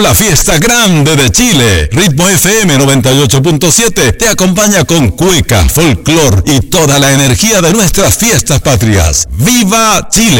la fiesta grande de Chile. Ritmo FM 98.7 te acompaña con cueca, folclor y toda la energía de nuestras fiestas patrias. ¡Viva Chile!